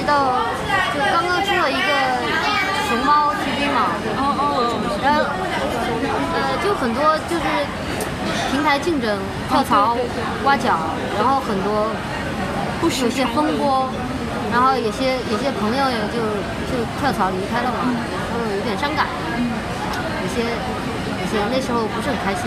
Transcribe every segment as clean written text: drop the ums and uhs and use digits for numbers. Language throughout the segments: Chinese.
道，就刚刚出了一个熊猫 TV 嘛，然后就很多就是平台竞争、跳槽、挖角，然后很多有些风波，然后有些朋友也就跳槽离开了嘛，然后有点伤感，有些那时候不是很开心。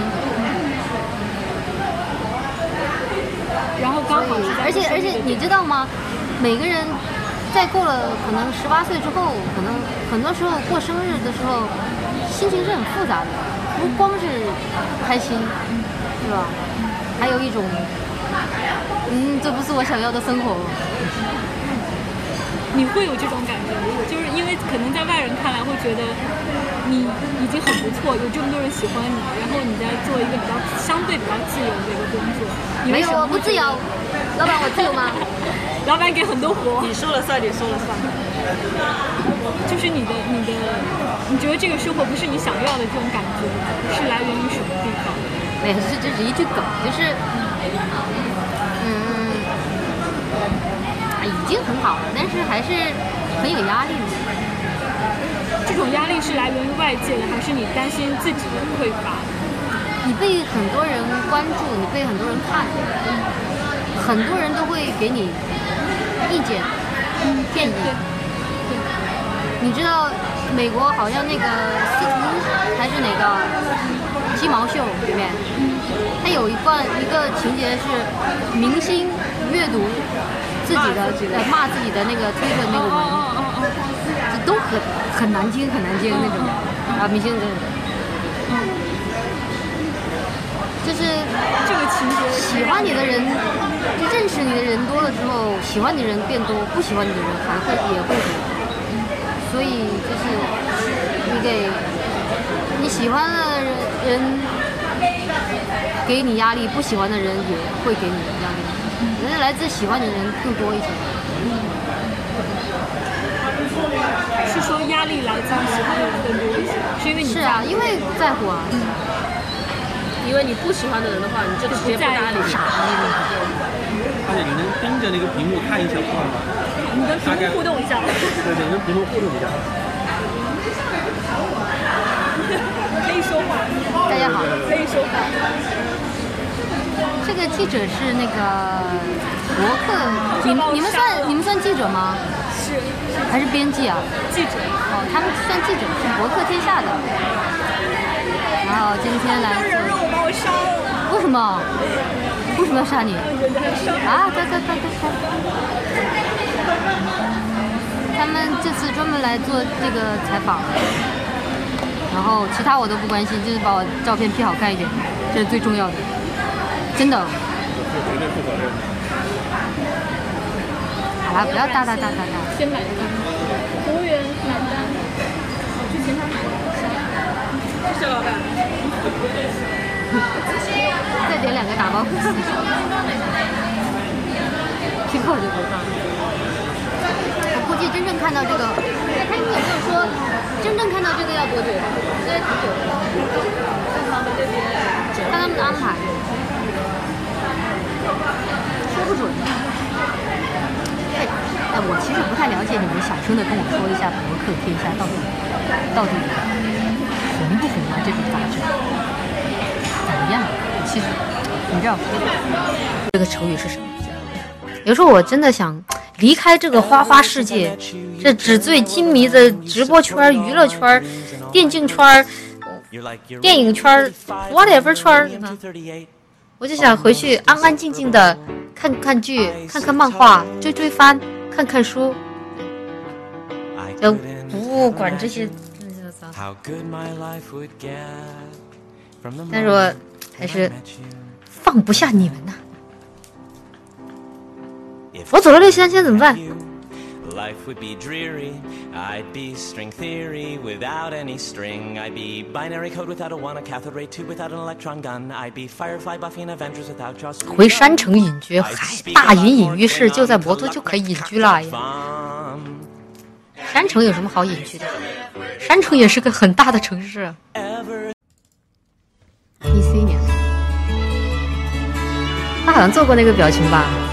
然后刚好而且你知道吗？每个人在过了可能18岁之后，可能很多时候过生日的时候，心情是很复杂的，不光是开心，是吧？还有一种，这不是我想要的生活。 你会有这种感觉，就是因为可能在外人看来会觉得你已经很不错，有这么多人喜欢你，然后你在做一个相对比较自由的一个工作。 没有，我不自由。老板，我自由吗？ 老板给很多活， 你说了算，你说了算。 就是你觉得这个生活不是你想要的这种感觉，是来源于什么地方？ 没有，这是一句梗，就是已经很好了，但是还是很有压力的。 这种压力是来源于外界的，还是你担心自己的匮乏？ 你被很多人关注，你被很多人看，很多人都会给你意见、建议。你知道美国好像那个斯图还是哪个鸡毛秀里面，它有一个情节是明星阅读自己的骂自己的那个推特那个文，这都很难听那种啊，明星真的。就是这个情节， 喜欢你的人，认识你的人多了之后，喜欢你的人变多，不喜欢你的人也会多。所以就是你喜欢的人给你压力，不喜欢的人也会给你压力。但是来自喜欢你的人更多一些。 是说压力来自喜欢的人更多一些，是因为你是啊，因为在乎啊。 因为你不喜欢的人的话，你就直接不搭理傻而且你能盯着那个屏幕看1小段吗？ 你跟屏幕互动一下。 对，你跟屏幕互动一下。 可以说话。 大家好。 可以说话。 这个记者是那个博客，你们算记者吗？ 是。 还是编辑啊？ 记者。 哦，他们算记者，是博客天下的。然后今天来做。 把我杀了。 为什么？为什么要杀你？啊！对。他们这次专门来做这个采访，然后其他我都不关心，就是把我照片 P 好看一点，这是最重要的，真的。 绝对负责任。 好了，不要哒。 先买单，服务员买单，我去前台买单。 谢谢老板。 再点2个打包。听过就不放。我估计真正看到这个，他们有没有说真正看到这个要多久？应该挺久的。看他们的安排，说不准。我其实不太了解你们，小声的跟我说一下博客天下到底红不红啊？这种杂志怎么样？其实你知道这个成语是什么？有时候我真的想离开这个花花世界，这纸醉金迷的直播圈、娱乐圈、电竞圈、电影圈、whatever 圈，我就想回去安安静静的看看剧、看看漫画、追番、看看书，就不管这些。但是我还是放不下你们呐。我走了63000怎么办 ？Life would be dreary. I'd be string theory without any string. I'd be binary code without a one, a cathode ray tube without an electron gun. I'd be Firefly, Buffy, and Avengers without just. 回山城隐居，大隐隐于市，就在摩托就可以隐居了呀。山城有什么好隐居的？山城也是个很大的城市。14年，他好像做过那个表情吧？